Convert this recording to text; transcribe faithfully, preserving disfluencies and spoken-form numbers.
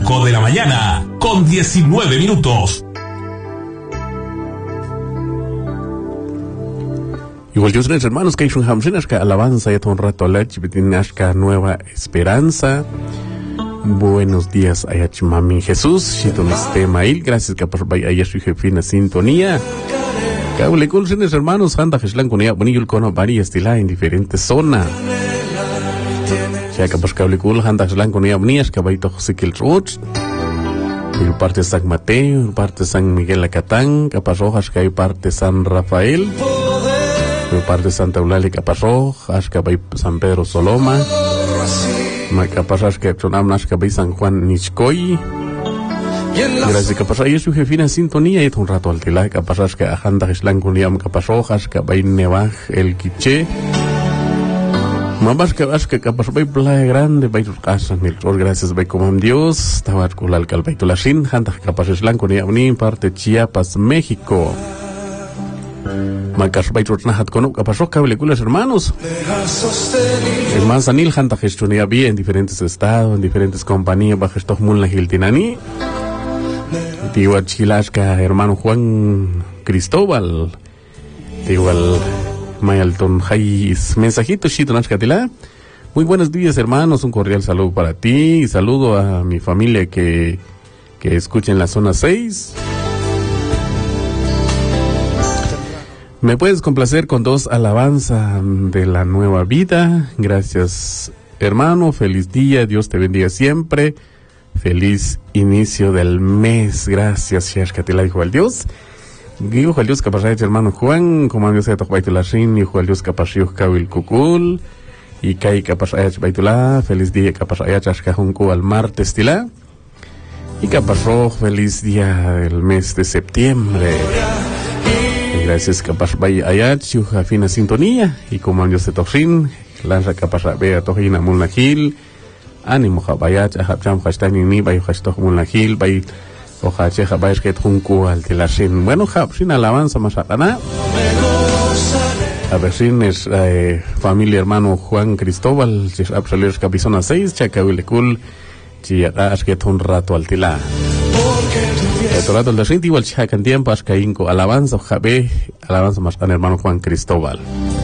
cinco de la mañana, con diecinueve minutos. Igual yo soy hermanos que hay un hamsinas que alabanza ya todo un rato la chipitinashka nueva esperanza. Buenos días a Mami Jesús, Shiton Estemail, gracias que por vaya a su jefina sintonía. Cable con sus hermanos, Handa Heshlan con ella, bonillo con varias estila en diferentes zonas. Ya que por cable con Handa Heshlan con ella, bonias que baito Josequel Roach. Por parte de San Mateo, por parte de San Miguel Acatán, Capas Rojas que hay parte de San Rafael. Por parte de Santa Eulalia Caparrojas, que hay San Pedro Soloma. Macapasas que sonam nas que San Juan Nichcoy. Gracias que pasa y su jefina sintonía y un rato al tila que pasas que ajanda Islan Cuniam Capasojas que hay Nevaj el Quiche. Mambas que vas que capas bay playa grande bay sus casas mil gracias bay como Dios estaba con el alcalde Tulasin handa capas Islan Cuniam ni parte Chiapas México. Macas Baitrot Nahat Kono, Capasó, Cableculas hermanos. El Manzanil Hanta gestionía bien en diferentes estados, en diferentes compañías, bajo estos Mulna Giltinani. Igual Chilasca, hermano Juan Cristóbal. Igual Mayalton Jais, mensajito Shitonashkatila. Muy buenos días, hermanos, un cordial saludo para ti y saludo a mi familia que, que escucha en la zona seis. Me puedes complacer con dos alabanzas de la nueva vida. Gracias, hermano. Feliz día. Dios te bendiga siempre. Feliz inicio del mes. Gracias, Shashkatila, hijo del Dios. Hijo del Dios, capaz hermano Juan. Como Dios se toca Baitulashin, hijo del Dios, capaz Kawil Kukul. Y Kai, capaz Baitula. Feliz día, capaz Ayachashkajunku al martes, tila. Y capaz feliz día del mes de septiembre. Gracias capaz vaya allá, chuja fina sintonía y como yo se toxin, lanza capaz vea tojina mulnahil, ánimo jabaya, jabjam hashtag ni vaya hashtag mulnahil, vaya oja cheja vaya que tunku al tilasin. Bueno, jab sin alabanza más atana. A ver sin es eh, familia hermano Juan Cristóbal, si absolutos capizona seis, chacahuilecul, chiagas que un rato al tila. Rato el de igual chacan tiempo, ascaínco, alabanza, jabe, alabanza más al hermano Juan Cristóbal.